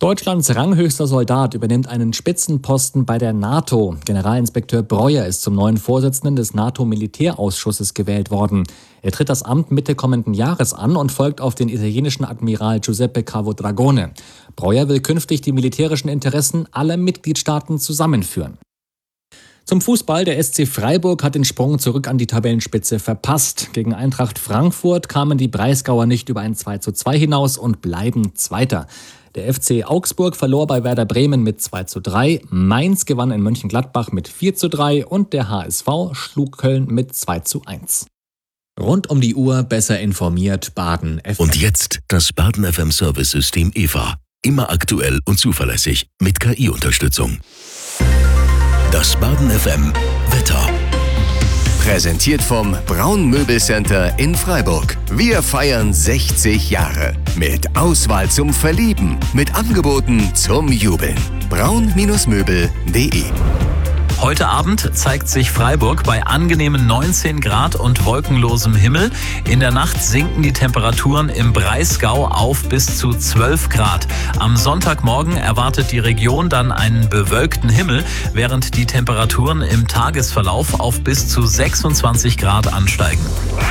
Deutschlands ranghöchster Soldat übernimmt einen Spitzenposten bei der NATO. Generalinspekteur Breuer ist zum neuen Vorsitzenden des NATO-Militärausschusses gewählt worden. Er tritt das Amt Mitte kommenden Jahres an und folgt auf den italienischen Admiral Giuseppe Cavo-Dragone. Breuer will künftig die militärischen Interessen aller Mitgliedstaaten zusammenführen. Zum Fußball, der SC Freiburg hat den Sprung zurück an die Tabellenspitze verpasst. Gegen Eintracht Frankfurt kamen die Breisgauer nicht über ein 2:2 hinaus und bleiben Zweiter. Der FC Augsburg verlor bei Werder Bremen mit 2:3, Mainz gewann in Mönchengladbach mit 4:3 und der HSV schlug Köln mit 2:1. Rund um die Uhr besser informiert Baden FM. Und jetzt das Baden FM Service-System EVA. Immer aktuell und zuverlässig mit KI-Unterstützung. Das Baden FM Wetter. Präsentiert vom Braun Möbelcenter in Freiburg. Wir feiern 60 Jahre. Mit Auswahl zum Verlieben. Mit Angeboten zum Jubeln. braun-möbel.de. Heute Abend zeigt sich Freiburg bei angenehmen 19 Grad und wolkenlosem Himmel. In der Nacht sinken die Temperaturen im Breisgau auf bis zu 12 Grad. Am Sonntagmorgen erwartet die Region dann einen bewölkten Himmel, während die Temperaturen im Tagesverlauf auf bis zu 26 Grad ansteigen.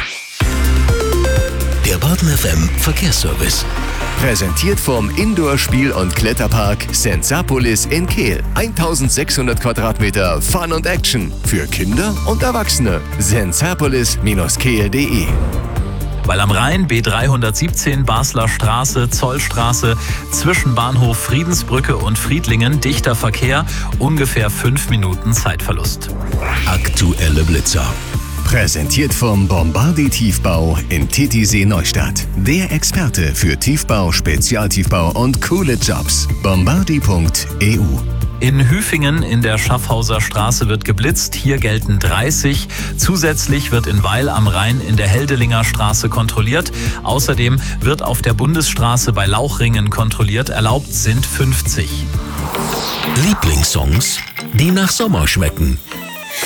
Der Baden FM Verkehrsservice. Präsentiert vom Indoor-Spiel- und Kletterpark Sensapolis in Kehl. 1600 Quadratmeter Fun und Action. Für Kinder und Erwachsene. sensapolis-kehl.de. Weil am Rhein B317 Basler Straße, Zollstraße, zwischen Bahnhof Friedensbrücke und Friedlingen dichter Verkehr, ungefähr 5 Minuten Zeitverlust. Aktuelle Blitzer. Präsentiert vom Bombardi Tiefbau in Titisee Neustadt. Der Experte für Tiefbau, Spezialtiefbau und coole Jobs. Bombardi.eu. In Hüfingen in der Schaffhauser Straße wird geblitzt. Hier gelten 30. Zusätzlich wird in Weil am Rhein in der Heldelinger Straße kontrolliert. Außerdem wird auf der Bundesstraße bei Lauchringen kontrolliert. Erlaubt sind 50. Lieblingssongs, die nach Sommer schmecken.